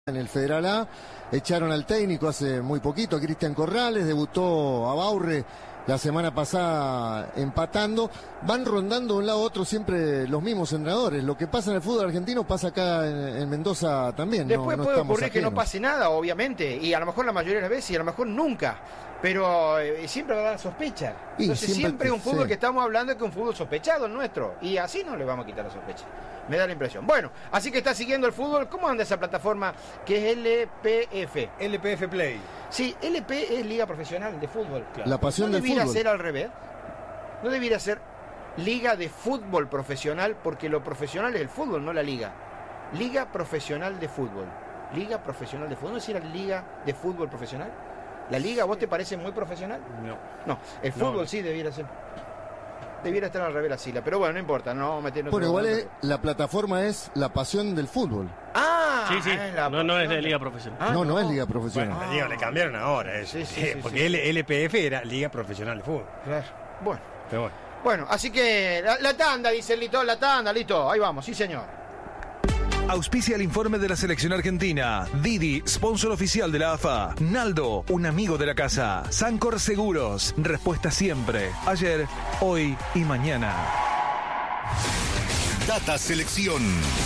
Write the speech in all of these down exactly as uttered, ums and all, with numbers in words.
En el Federal A echaron al técnico hace muy poquito, a Cristian Corrales, debutó a Baurre la semana pasada empatando. Van rondando de un lado a otro siempre los mismos entrenadores. Lo que pasa en el fútbol argentino pasa acá en, en Mendoza también. Después no, no puede ocurrir ajenos. que no pase nada, obviamente, y a lo mejor la mayoría de las veces y a lo mejor nunca. Pero eh, siempre va a dar sospecha. Y Entonces siempre, siempre es un fútbol sí. que estamos hablando es que es un fútbol sospechado el nuestro. Y así no le vamos a quitar la sospecha. Me da la impresión. Bueno, así que está siguiendo el fútbol. ¿Cómo anda esa plataforma que es L P F? L P F Play. Sí, L P es Liga Profesional de Fútbol. Claro. La pasión ¿No del debiera fútbol. ser al revés? ¿No debiera ser Liga de Fútbol Profesional? Porque lo profesional es el fútbol, no la liga. Liga Profesional de Fútbol. Liga Profesional de Fútbol. ¿No es decir Liga de Fútbol Profesional? ¿La liga a vos te parece muy profesional? No. No, el fútbol No. sí debiera ser. Debiera estar al revés la sigla. Pero bueno, no importa, no vamos a meternos. Bueno, en igual otro- es, la plataforma es la pasión del fútbol. Ah, Sí, sí, es la no, no es de pasión. liga profesional. Ah, no, no, es liga profesional. Bueno, Ah. la liga le cambiaron ahora. Eso. Sí, sí, sí, Porque sí. L- LPF era Liga Profesional de Fútbol. Claro. Bueno, Pero bueno. bueno, así que la, la tanda, dice el Lito, la tanda, listo. Ahí vamos, sí señor. Auspicia el informe de la selección argentina. Didi, sponsor oficial de la A F A. Naldo, un amigo de la casa. Sancor Seguros, respuesta siempre. Ayer, hoy y mañana. Data Selección.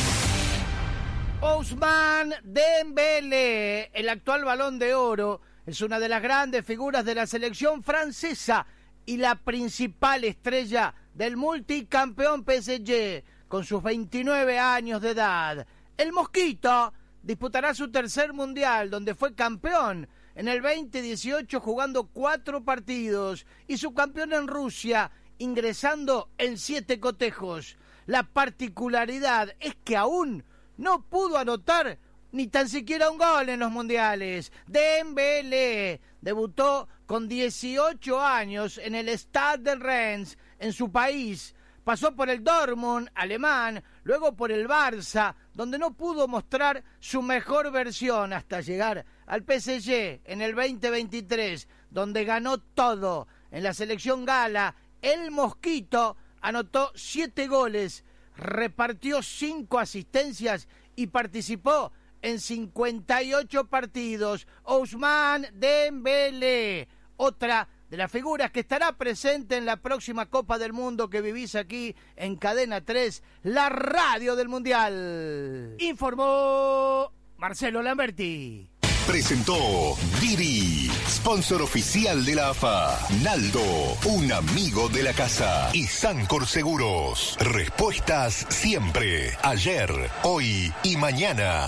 Ousmane Dembélé, el actual Balón de Oro, es una de las grandes figuras de la selección francesa y la principal estrella del multicampeón P S G con sus veintinueve años de edad. El Mosquito disputará su tercer mundial, donde fue campeón en el veinte dieciocho jugando cuatro partidos y subcampeón en Rusia, ingresando en siete cotejos. La particularidad es que aún no pudo anotar ni tan siquiera un gol en los mundiales. Dembélé debutó con dieciocho años en el Stade de Reims, en su país. Pasó por el Dortmund alemán, luego por el Barça, donde no pudo mostrar su mejor versión hasta llegar al P S G en el veinte veintitrés, donde ganó todo. En la selección gala, el Mosquito anotó siete goles, repartió cinco asistencias y participó en cincuenta y ocho partidos. Ousmane Dembélé, otra de las figuras que estará presente en la próxima Copa del Mundo que vivís aquí en Cadena tres, la radio del Mundial. Informó Marcelo Lamberti. Presentó Didi, sponsor oficial de la A F A. Naldo, un amigo de la casa. Y Sancor Seguros, respuestas siempre. Ayer, hoy y mañana.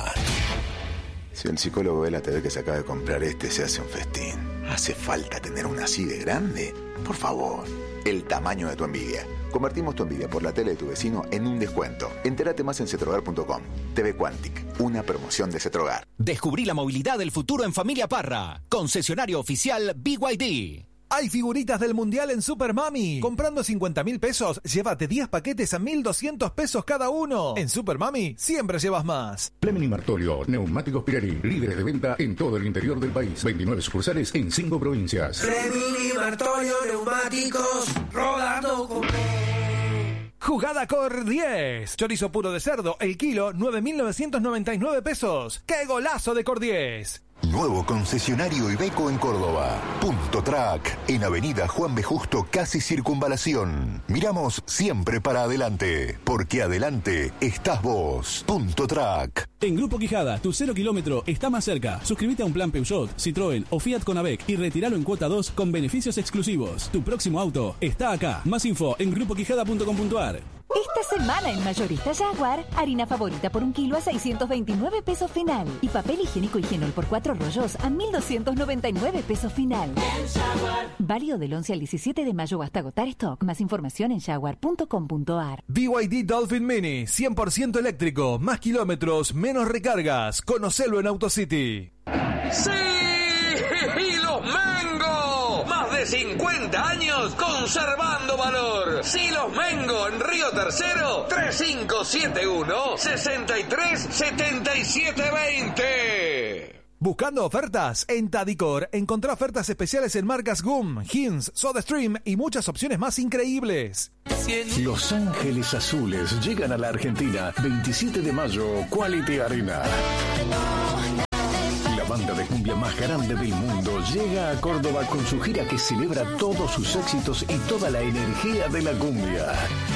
Si el psicólogo ve la T V que se acaba de comprar este, se hace un festín. ¿Hace falta tener una así de grande? Por favor, el tamaño de tu envidia. Convertimos tu envidia por la tele de tu vecino en un descuento. Entérate más en cetrogar punto com. T V Quantic, una promoción de Cetrogar. Descubrí la movilidad del futuro en Familia Parra. Concesionario oficial B Y D. Hay figuritas del Mundial en Super Mami. Comprando cincuenta mil pesos, llévate diez paquetes a mil doscientos pesos cada uno. En Super Mami siempre llevas más. Fleming y Martolio, neumáticos Pirelli, líderes de venta en todo el interior del país. veintinueve sucursales en cinco provincias. Fleming y Martolio, neumáticos, rodando con... Jugada Cor diez. Chorizo puro de cerdo, el kilo, nueve mil novecientos noventa y nueve pesos. ¡Qué golazo de Cor diez! Nuevo concesionario Iveco en Córdoba. Punto Track, en Avenida Juan B. Justo, casi Circunvalación. Miramos siempre para adelante, porque adelante estás vos. Punto Track. En Grupo Quijada, tu cero kilómetro está más cerca. Suscríbete a un plan Peugeot, Citroën o Fiat Conavec y retíralo en cuota dos con beneficios exclusivos. Tu próximo auto está acá. Más info en grupo quijada punto com punto a r. Esta semana en Mayorista Jaguar, harina favorita por un kilo a seiscientos veintinueve pesos final. Y papel higiénico Higienol por cuatro rollos a mil doscientos noventa y nueve pesos final. Válido del once al diecisiete de mayo hasta agotar stock. Más información en jaguar punto com punto a r. B Y D Dolphin Mini, cien por ciento eléctrico, más kilómetros, menos recargas. Conocelo en AutoCity. ¡Sí! ¡Y los Mengo! Más de cincuenta años conservando valor. Silos Mengo en Río Tercero, tres cinco siete uno, seis tres siete siete dos cero. Buscando ofertas en Tadicor, encontrá ofertas especiales en marcas Gum, Hins, SodaStream y muchas opciones más increíbles. Los Ángeles Azules llegan a la Argentina. veintisiete de mayo, Quality Arena. banda de cumbia más grande del mundo llega a Córdoba con su gira que celebra todos sus éxitos y toda la energía de la cumbia.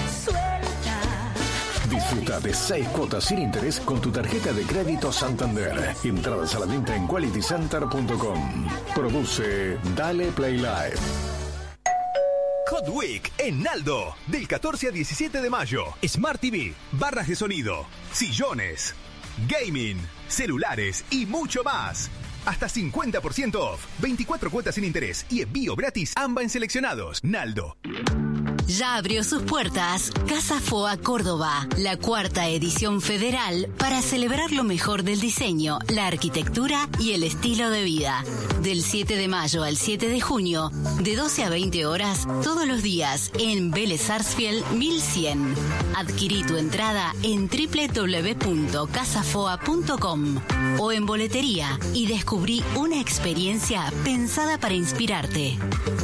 Disfruta de seis cuotas sin interés con tu tarjeta de crédito Santander. Entradas a la venta en quality center punto com. Produce Dale Play Live. Hot Week en Naldo, del catorce al diecisiete de mayo. Smart T V, barras de sonido, sillones, gaming, celulares y mucho más. Hasta cincuenta por ciento off, veinticuatro cuotas sin interés y envío gratis AMBA en seleccionados. Naldo. Ya abrió sus puertas Casa Foa Córdoba, la cuarta edición federal para celebrar lo mejor del diseño, la arquitectura y el estilo de vida. Del siete de mayo al siete de junio, de doce a veinte horas, todos los días, en Vélez Sarsfield mil cien. Adquirí tu entrada en doble u doble u doble u punto casa foa punto com o en boletería y descubrí una experiencia pensada para inspirarte.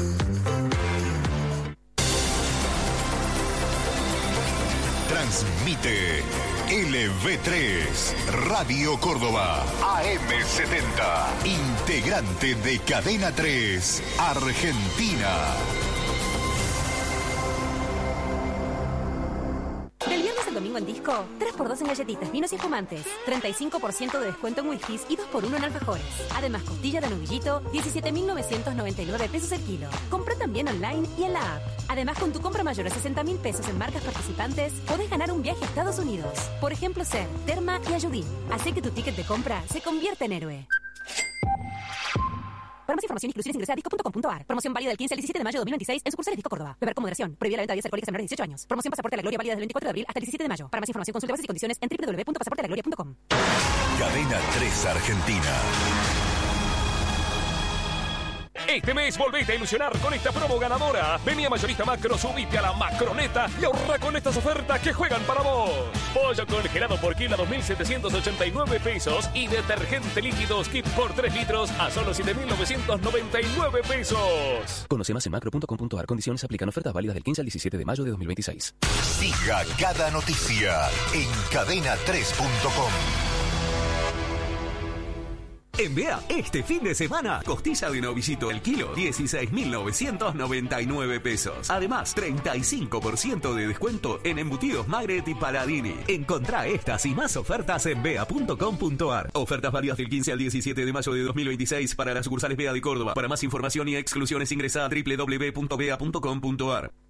Transmite L V tres, Radio Córdoba, A M setenta, integrante de Cadena tres, Argentina. Del viernes al domingo en Disco, tres por dos en galletitas, vinos y espumantes, treinta y cinco por ciento de descuento en whiskies y dos por uno en alfajores. Además, costilla de novillito, diecisiete mil novecientos noventa y nueve pesos el kilo. Compra también online y en la app. Además, con tu compra mayor a sesenta mil pesos en marcas participantes, podés ganar un viaje a Estados Unidos. Por ejemplo, Ser, Terma y Ayudín. Así que tu ticket de compra se convierte en héroe. Para más información, inclusiones, ingresa a disco punto com punto ar. Promoción válida del quince al diecisiete de mayo de dos mil veintiséis en sucursales Disco Córdoba. Beber con moderación. Prohibida la venta de bebidas alcohólicas a menores de dieciocho años. Promoción Pasaporte a la Gloria válida del veinticuatro de abril hasta el diecisiete de mayo. Para más información, consulte bases y condiciones en doble u doble u doble u punto pasaporte a la gloria punto com. Cadena tres Argentina. Este mes volvete a ilusionar con esta promo ganadora. Vení a Mayorista Macro, subite a la Macroneta y ahorra con estas ofertas que juegan para vos. Pollo congelado por kilo a dos mil setecientos ochenta y nueve pesos y detergente líquido Skip por tres litros a solo siete mil novecientos noventa y nueve pesos. Conoce más en macro punto com punto ar. Condiciones aplican. Ofertas válidas del quince al diecisiete de mayo de dos mil veintiséis. Siga cada noticia en cadena tres punto com. En Bea, este fin de semana, costilla de novillito el kilo, dieciséis mil novecientos noventa y nueve pesos. Además, treinta y cinco por ciento de descuento en embutidos Magret y Paladini. Encontrá estas y más ofertas en bea punto com punto ar. Ofertas válidas del quince al diecisiete de mayo de dos mil veintiséis para las sucursales Bea de Córdoba. Para más información y exclusiones ingresa a doble u doble u doble u punto bea punto com punto ar.